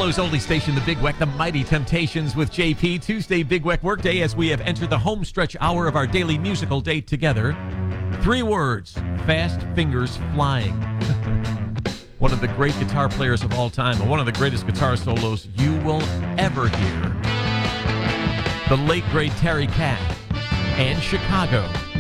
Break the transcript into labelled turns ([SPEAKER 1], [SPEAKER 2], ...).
[SPEAKER 1] Buffalo's only station, the Big Weck, the Mighty Temptations with JP. Tuesday, Big Weck Workday, as we have entered the home stretch hour of our daily musical date together. 3 words, fast fingers flying. One of the great guitar players of all time, and one of the greatest guitar solos you will ever hear. The late, great Terry Kath and Chicago.